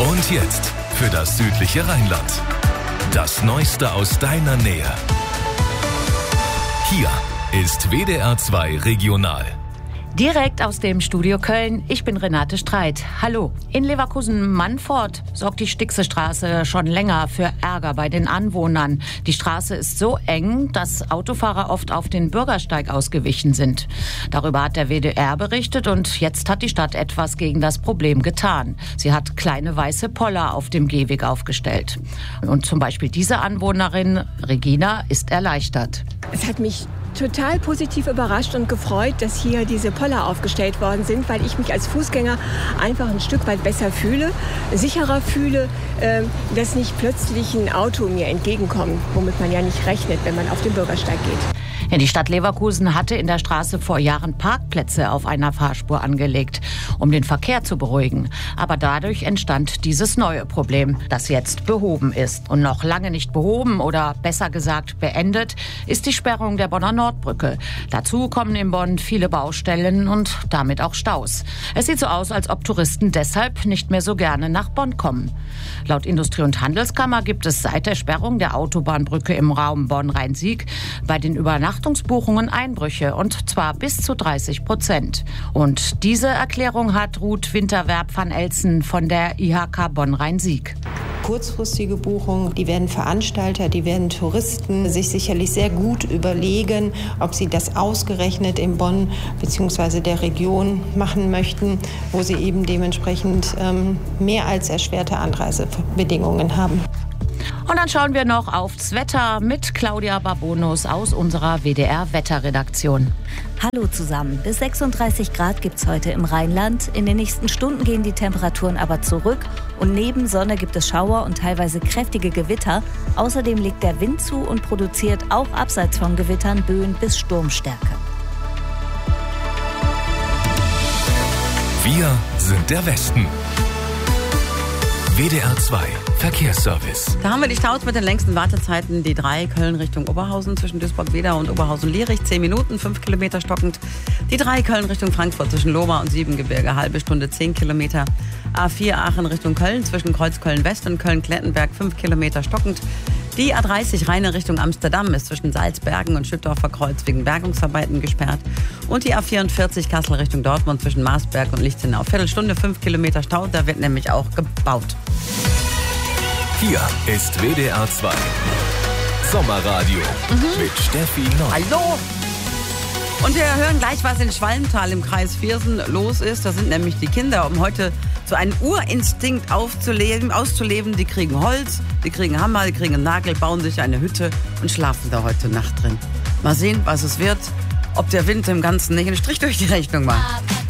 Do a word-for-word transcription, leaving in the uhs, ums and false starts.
Und jetzt für das südliche Rheinland. Das Neueste aus deiner Nähe. Hier ist W D R zwei Regional. Direkt aus dem Studio Köln, ich bin Renate Streit. Hallo. In Leverkusen-Mannfort sorgt die Stichsestraße schon länger für Ärger bei den Anwohnern. Die Straße ist so eng, dass Autofahrer oft auf den Bürgersteig ausgewichen sind. Darüber hat der W D R berichtet und jetzt hat die Stadt etwas gegen das Problem getan. Sie hat kleine weiße Poller auf dem Gehweg aufgestellt. Und zum Beispiel diese Anwohnerin, Regina, ist erleichtert. Es hat mich total positiv überrascht und gefreut, dass hier diese Poller aufgestellt worden sind, weil ich mich als Fußgänger einfach ein Stück weit besser fühle, sicherer fühle, äh, dass nicht plötzlich ein Auto mir entgegenkommt, womit man ja nicht rechnet, wenn man auf den Bürgersteig geht. Ja, die Stadt Leverkusen hatte in der Straße vor Jahren Parkplätze auf einer Fahrspur angelegt, um den Verkehr zu beruhigen. Aber dadurch entstand dieses neue Problem, das jetzt behoben ist. Und noch lange nicht behoben oder besser gesagt beendet, ist die Sperrung der Bonner Nordbrücke. Dazu kommen in Bonn viele Baustellen und damit auch Staus. Es sieht so aus, als ob Touristen deshalb nicht mehr so gerne nach Bonn kommen. Laut Industrie- und Handelskammer gibt es seit der Sperrung der Autobahnbrücke im Raum Bonn-Rhein-Sieg bei den Übernachtungsbuchungen Einbrüche, und zwar bis zu dreißig Prozent. Und diese Erklärung hat Ruth Winterwerb van Elsen von der I H K Bonn-Rhein-Sieg. Kurzfristige Buchungen, die werden Veranstalter, die werden Touristen sich sicherlich sehr gut überlegen, ob sie das ausgerechnet in Bonn bzw. der Region machen möchten, wo sie eben dementsprechend ähm, mehr als erschwerte Anreisebedingungen haben. Und dann schauen wir noch aufs Wetter mit Claudia Babonus aus unserer W D R-Wetterredaktion. Hallo zusammen. Bis sechsunddreißig Grad gibt's heute im Rheinland. In den nächsten Stunden gehen die Temperaturen aber zurück. Und neben Sonne gibt es Schauer und teilweise kräftige Gewitter. Außerdem legt der Wind zu und produziert auch abseits von Gewittern Böen bis Sturmstärke. Wir sind der Westen. W D R zwei Verkehrsservice. Da haben wir die Staus mit den längsten Wartezeiten. Die drei Köln Richtung Oberhausen zwischen Duisburg-Wedau und Oberhausen-Lierich. zehn Minuten, fünf Kilometer stockend. Die drei Köln Richtung Frankfurt zwischen Lohmar und Siebengebirge. Halbe Stunde, zehn Kilometer. A vier Aachen Richtung Köln zwischen Kreuzköln-West und Köln-Klettenberg. fünf Kilometer stockend. Die A dreißig Rheine Richtung Amsterdam ist zwischen Salzbergen und Schüttorfer Kreuz wegen Bergungsarbeiten gesperrt. Und die A vierundvierzig Kassel Richtung Dortmund zwischen Marsberg und Lichtenau. Viertelstunde, fünf Kilometer Stau. Da wird nämlich auch gebaut. Hier ist W D R zwei Sommerradio mhm. mit Steffi Neu. Hallo! Und wir hören gleich, was in Schwalmtal im Kreis Viersen los ist. Das sind nämlich die Kinder, um heute so einen Urinstinkt aufzuleben, auszuleben. Die kriegen Holz, die kriegen Hammer, die kriegen einen Nagel, bauen sich eine Hütte und schlafen da heute Nacht drin. Mal sehen, was es wird. Ob der Wind im Ganzen nicht einen Strich durch die Rechnung macht.